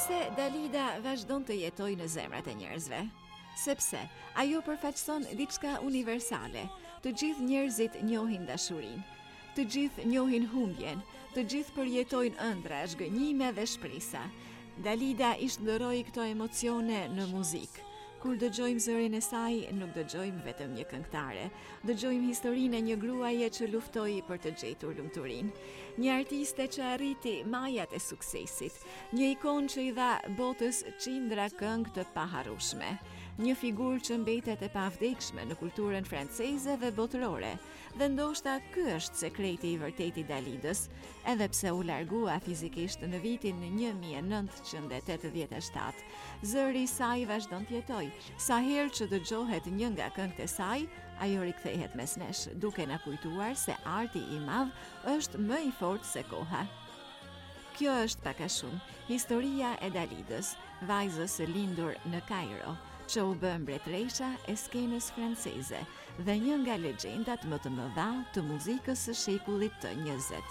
Pse Dalida vazhdon të jetojë në zemrat e njerëzve? Sepse ajo përfaqëson diçka universale. Të gjithë njerëzit njohin dashurinë, të gjithë njohin humbjen, të gjithë përjetojnë ëndra, zhgënjime dhe shpresa. Dalida i shndërroi këto emocione në muzikë. Kur dëgjojmë zërin e saj, nuk dëgjojmë vetëm një këngëtare, dëgjojmë historinë e një gruaje që luftoi për të gjetur lumturinë, një artiste që arriti majat e suksesit, një ikon që i dha botës qindra këngë të paharrueshme, një figurë që mbetet e pavdekshme në kulturën franceze dhe botërore. Dhe ndoshta ky është sekreti i vërtetë i Dalidës, edhe pse u largua fizikisht në vitin 1987. Zëri i saj vazhdon të jetojë. Sa herë që dëgjohet një nga këngët e saj, ajo rikthehet mes nesh, duke na kujtuar se arti i madh është më i fortë se koha. Kjo është pak a shumë historia e Dalidës, vajzës së lindur në Kairo, që u bë mbretëresha e skenës franceze dhe një nga legjendat më të mëdha të muzikës së shekullit të 20.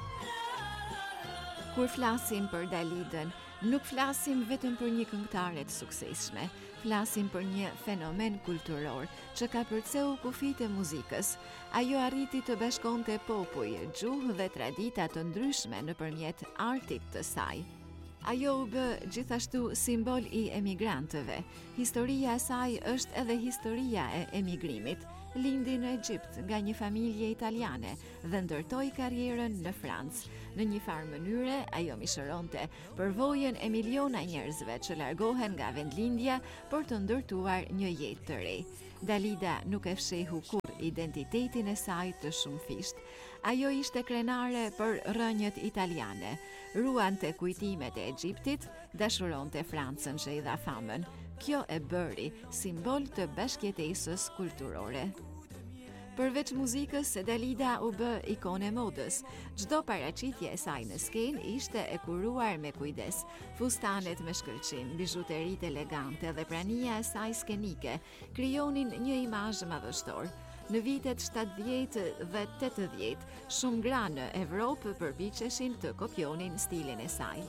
Kur flasim për Dalidën, nuk flasim vetëm për një këngëtare të suksesshme, flasim për një fenomen kulturor që ka përceu kufijtë e muzikës. Ajo arriti të bashkonte popull, gjuhë dhe tradita të ndryshme nëpërmjet artit të saj. Ajo u bë gjithashtu simbol i emigrantëve. Historia e saj është edhe historia e emigrimit. Lindi në Egjipt nga një familje italiane dhe ndërtoi karrierën në Francë. Në një farë mënyre, ajo mishëronte përvojën e miliona njerëzve që largohen nga vendlindja për të ndërtuar një jetë të re. Dalida nuk e fshehu kur identitetin e saj të shumëfisht. Ajo ishte krenare për rrënjët italiane, ruante kujtimet e Egjiptit, dashuronte Francën që i dha famën. Kjo e bëri simbol të bashkëjetesës kulturore. Përveç muzikës, Dalida u bë ikone modës. Çdo paraqitje e saj në skenë ishte e kuruar me kujdes. Fustanet me shkëlqim, bijuteritë elegante dhe prania e saj skenike krijonin një imazh madhështor. Në vitet 70 dhe 80, shumë gra në Evropë përpiqeshin të kopjonin stilin e saj.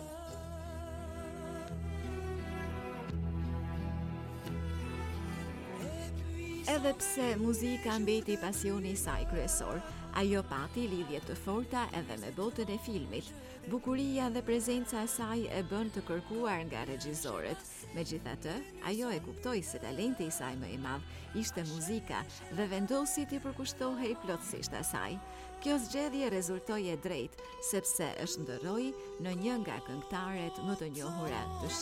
Edhe pse muzika mbeti pasioni i saj kryesor, ajo pati lidhje të forta edhe me botën e filmit. Bukuria dhe prezenca e saj e bën të kërkuar nga regjisorët. Megjithatë, ajo e kuptoi se talenti i saj më i madh ishte muzika dhe vendosi t'i përkushtohej plotësisht asaj. Kjo zgjedhje rezultoi e drejtë, sepse është ndërroi në një nga këngëtaret më të njohura të